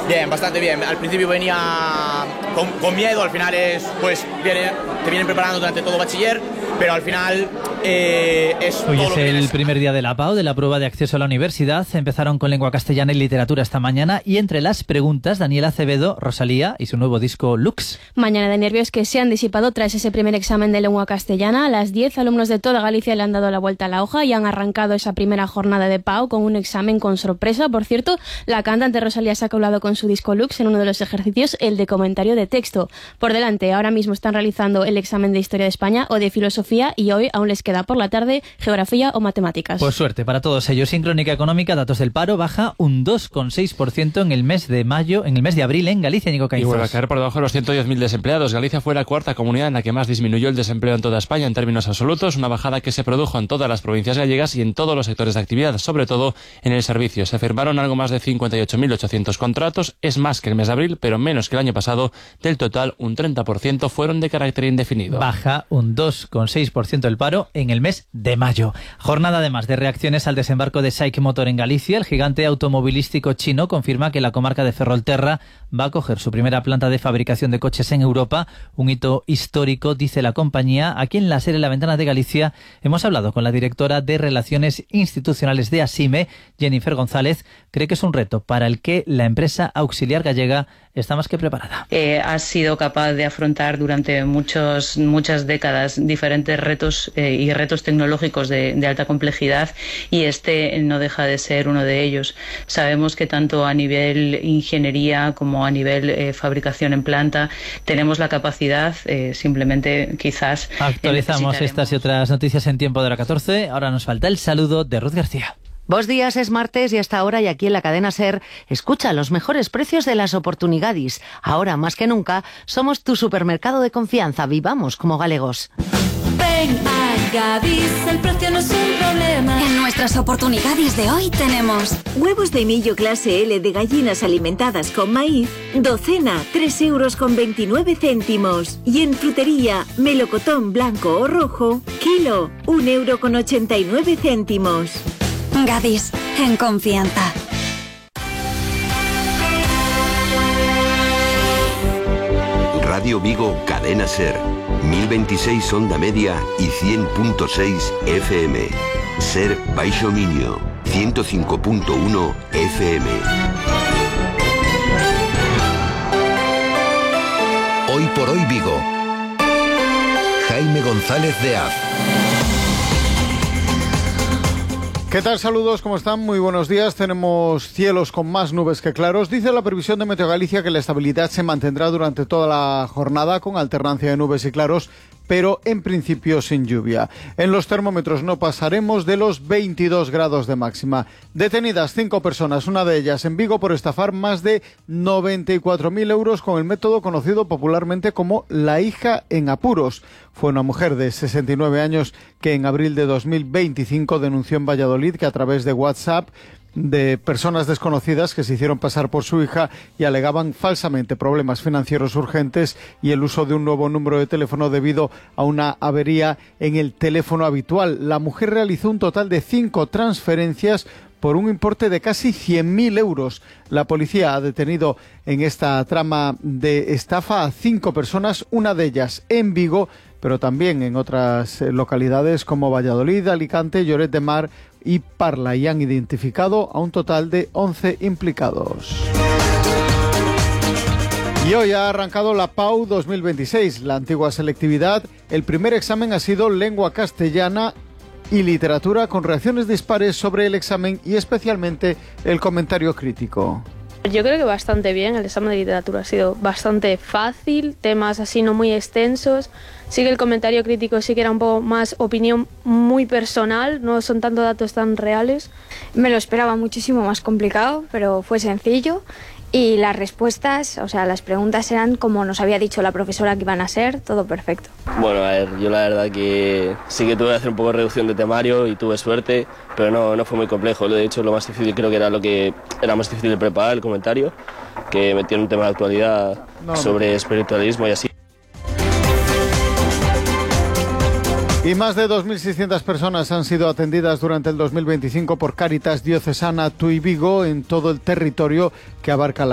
Bien, bastante bien. Al principio venía con miedo, al final te vienen preparando durante todo bachiller, pero al final es Hoy todo es lo que el tienes. primer día de la PAU, de la prueba de acceso a la universidad. Empezaron con lengua castellana y literatura esta mañana, y entre las preguntas, Daniel Acevedo, Rosalía y su nuevo disco Lux. Mañana de nervios que se han disipado tras ese primer examen de lengua castellana. A las 10 alumnos de toda Galicia le han dado la vuelta a la hoja y han arrancado esa primera jornada de PAU con un examen con sorpresa. Por cierto, la cantante Rosalía se ha colado con su disco Lux en uno de los ejercicios, el de comentario de texto. Por delante, ahora mismo están realizando el examen de Historia de España o de Filosofía, y hoy aún les queda por la tarde Geografía o Matemáticas. Pues suerte para todos ellos. En Crónica Económica, datos del paro, baja un 2,6% en el mes de abril en Galicia, Nico Y Caizos. vuelve a caer por debajo de los 110.000 desempleados. Galicia fue la cuarta comunidad en la que más disminuyó el desempleo en toda España en términos absolutos, una bajada que se produjo en todas las provincias gallegas y en todos los sectores de actividad, sobre todo en el servicio. Se firmaron algo más de 58.800 contratos, es más que el mes de abril, pero menos que el año pasado. Del total, un 30% fueron de carácter indefinido. Baja un 2,6% el paro en el mes de mayo. Jornada además de reacciones al desembarco de SAIC Motor en Galicia. El gigante automovilístico chino confirma que la comarca de Ferrolterra va a coger su primera planta de fabricación de coches en Europa, un hito histórico, dice la compañía. Aquí en la serie La Ventana de Galicia hemos hablado con la directora de Relaciones Institucionales de ASIME, Jennifer González. Cree que es un reto para el que la empresa auxiliar gallega está más que preparada. Ha sido capaz de afrontar durante muchas décadas diferentes retos y retos tecnológicos de alta complejidad, y este no deja de ser uno de ellos. Sabemos que tanto a nivel ingeniería como a nivel fabricación en planta tenemos la capacidad, simplemente quizás Actualizamos estas y otras noticias en tiempo de la 14. Ahora nos falta el saludo de Ruth García. Bos días, es martes y hasta ahora, y aquí en la cadena SER, escucha los mejores precios de las oportunidades. Ahora más que nunca somos tu supermercado de confianza. Vivamos como galegos. Ven a Gadis, el precio no es un problema. En nuestras oportunidades de hoy tenemos huevos de millo clase L de gallinas alimentadas con maíz, docena, 3,29 €. Y en frutería, melocotón blanco o rojo, kilo, 1,89 €. Gadis, en confianza. Radio Vigo, Cadena SER, 1026 onda media y 100.6 FM. SER Baixo Minio, 105.1 FM. Hoy por hoy Vigo. Jaime González de Az. ¿Qué tal? Saludos, ¿cómo están? Muy buenos días. Tenemos cielos con más nubes que claros. Dice la previsión de Meteo Galicia que la estabilidad se mantendrá durante toda la jornada con alternancia de nubes y claros, pero en principio sin lluvia. En los termómetros no pasaremos de los 22 grados de máxima. Detenidas 5 personas, una de ellas en Vigo, por estafar más de 94.000 euros con el método conocido popularmente como la hija en apuros. Fue una mujer de 69 años que en abril de 2025 denunció en Valladolid que a través de WhatsApp de personas desconocidas que se hicieron pasar por su hija y alegaban falsamente problemas financieros urgentes y el uso de un nuevo número de teléfono debido a una avería en el teléfono habitual. La mujer realizó un total de 5 transferencias por un importe de casi 100.000 euros. La policía ha detenido en esta trama de estafa a 5 personas, una de ellas en Vigo, pero también en otras localidades como Valladolid, Alicante, Lloret de Mar y Parla, y han identificado a un total de 11 implicados. Y hoy ha arrancado la PAU 2026, la antigua selectividad. El primer examen ha sido lengua castellana y literatura, con reacciones dispares sobre el examen y especialmente el comentario crítico. Yo creo que bastante bien. El examen de literatura ha sido bastante fácil, temas así no muy extensos. Sí que el comentario crítico sí que era un poco más opinión muy personal, no son tanto datos tan reales. Me lo esperaba muchísimo más complicado, pero fue sencillo. Y las respuestas, o sea, las preguntas eran como nos había dicho la profesora que iban a ser, todo perfecto. Bueno, a ver, yo la verdad que sí que tuve que hacer un poco de reducción de temario y tuve suerte, pero no fue muy complejo. De hecho, lo más difícil creo que era lo que era más difícil de preparar, el comentario, que metieron un tema de actualidad sobre espiritualismo y así. Y más de 2.600 personas han sido atendidas durante el 2025 por Cáritas Diocesana Tui Vigo en todo el territorio que abarca la